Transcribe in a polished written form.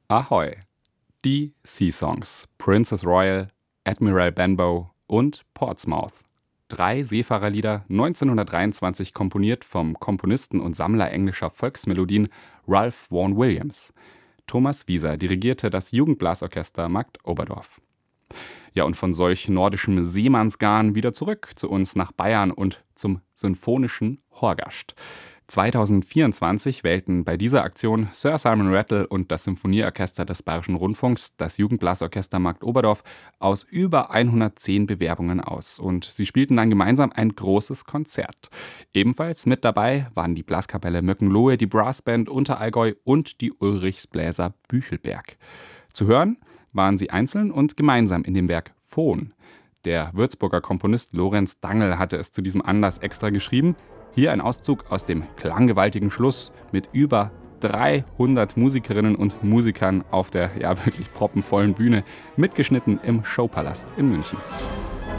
Ahoi! Die Sea Songs, Princess Royal, Admiral Benbow und Portsmouth. 3 Seefahrerlieder, 1923 komponiert vom Komponisten und Sammler englischer Volksmelodien Ralph Vaughan Williams. Thomas Wieser dirigierte das Jugendblasorchester Markt Oberdorf. Ja, und von solch nordischem Seemannsgarn wieder zurück zu uns nach Bayern und zum Sinfonischen Horgast. 2024 wählten bei dieser Aktion Sir Simon Rattle und das Symphonieorchester des Bayerischen Rundfunks das Jugendblasorchester Markt Oberdorf aus über 110 Bewerbungen aus. Und sie spielten dann gemeinsam ein großes Konzert. Ebenfalls mit dabei waren die Blaskapelle Möckenlohe, die Brassband Unterallgäu und die Ulrichsbläser Büchelberg. Zu hören waren sie einzeln und gemeinsam in dem Werk Fohn. Der Würzburger Komponist Lorenz Dangl hatte es zu diesem Anlass extra geschrieben. Hier ein Auszug aus dem klanggewaltigen Schluss mit über 300 Musikerinnen und Musikern auf der wirklich proppenvollen Bühne, mitgeschnitten im Showpalast in München.